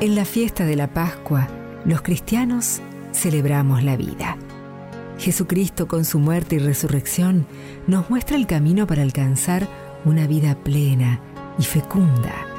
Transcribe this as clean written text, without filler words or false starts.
En la fiesta de la Pascua, los cristianos celebramos la vida. Jesucristo, con su muerte y resurrección, nos muestra el camino para alcanzar una vida plena y fecunda.